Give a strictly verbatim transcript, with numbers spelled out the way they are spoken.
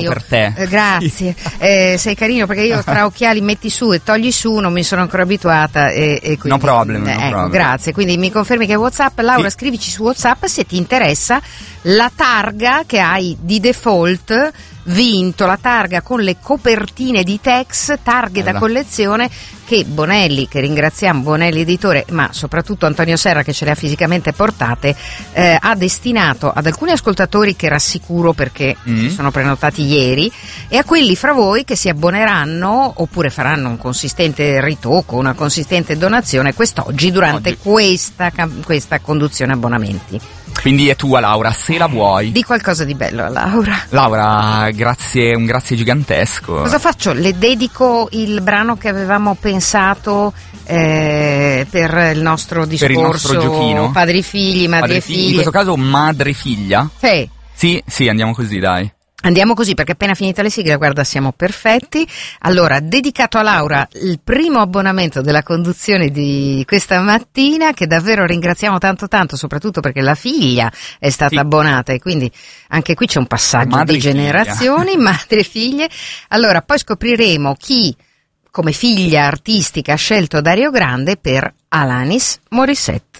per te. Eh, grazie, eh, sei carino perché io tra occhiali metti su e togli su non mi sono ancora abituata e, e quindi, no problem, no eh, ecco, problem. grazie, quindi mi confermi che è WhatsApp. Laura, sì. Scrivici su WhatsApp se ti interessa la targa che hai di default vinto, la targa con le copertine di Tex, targhe Bella. da collezione che Bonelli, che ringraziamo, Bonelli editore, ma soprattutto Antonio Serra che ce le ha fisicamente portate, eh, ha destinato ad alcuni ascoltatori che rassicuro perché mm. si sono prenotati ieri, e a quelli fra voi che si abboneranno oppure faranno un consistente ritocco, una consistente donazione quest'oggi durante Oggi. questa, questa conduzione abbonamenti. Quindi è tua, Laura, se la vuoi. Di qualcosa di bello a Laura. Laura, grazie, un grazie gigantesco. Cosa faccio? Le dedico il brano che avevamo pensato eh, per il nostro discorso. Per il nostro giochino. Padri figli, madri Padre e figli, figli. in questo caso madre figlia. Sì. Sì, sì, andiamo così, dai. Andiamo così perché appena finita le sigle, guarda, siamo perfetti. Allora, dedicato a Laura il primo abbonamento della conduzione di questa mattina, che davvero ringraziamo tanto tanto, soprattutto perché la figlia è stata sì. abbonata e quindi anche qui c'è un passaggio Madre di generazioni, figlia. madre e figlie. Allora, poi scopriremo chi come figlia artistica ha scelto Dario Grande per Alanis Morissette.